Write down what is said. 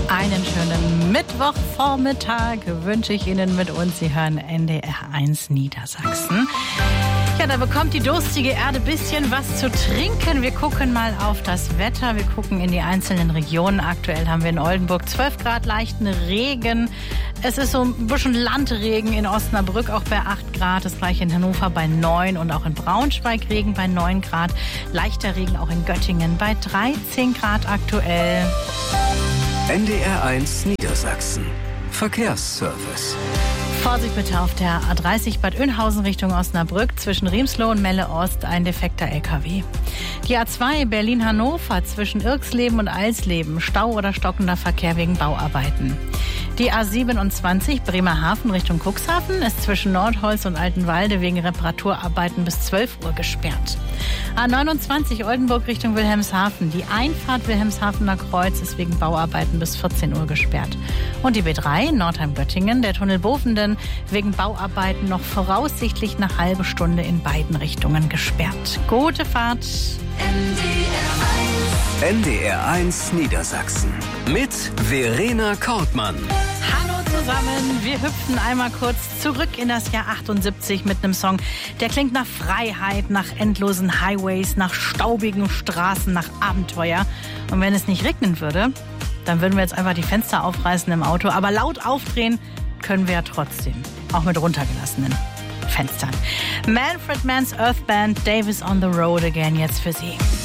Einen schönen Mittwochvormittag wünsche ich Ihnen mit uns. Sie hören NDR 1 Niedersachsen. Ja, da bekommt die durstige Erde ein bisschen was zu trinken. Wir gucken mal auf das Wetter. Wir gucken in die einzelnen Regionen. Aktuell haben wir in Oldenburg 12 Grad leichten Regen. Es ist so ein bisschen Landregen in Osnabrück, auch bei 8 Grad. Das gleiche in Hannover bei 9 und auch in Braunschweig Regen bei 9 Grad. Leichter Regen auch in Göttingen bei 13 Grad aktuell. NDR 1 Niedersachsen. Verkehrsservice. Vorsicht bitte auf der A30 Bad Oeynhausen Richtung Osnabrück. Zwischen Riemsloh und Melle Ost ein defekter LKW. Die A2 Berlin-Hannover zwischen Irxleben und Alsleben. Stau oder stockender Verkehr wegen Bauarbeiten. Die A27 Bremerhaven Richtung Cuxhaven ist zwischen Nordholz und Altenwalde wegen Reparaturarbeiten bis 12 Uhr gesperrt. A29 Oldenburg Richtung Wilhelmshaven. Die Einfahrt Wilhelmshavener Kreuz ist wegen Bauarbeiten bis 14 Uhr gesperrt. Und die B3 Nordheim-Göttingen, der Tunnel Bofenden, wegen Bauarbeiten noch voraussichtlich eine halbe Stunde in beiden Richtungen gesperrt. Gute Fahrt. NDR 1 Niedersachsen. Mit Verena Kortmann. Hallo zusammen, wir hüpfen einmal kurz zurück in das Jahr 78 mit einem Song, der klingt nach Freiheit, nach endlosen Highways, nach staubigen Straßen, nach Abenteuer. Und wenn es nicht regnen würde, dann würden wir jetzt einfach die Fenster aufreißen im Auto. Aber laut aufdrehen können wir ja trotzdem, auch mit runtergelassenen Fenstern. Manfred Mann's Earth Band, Davis on the Road again, jetzt für Sie.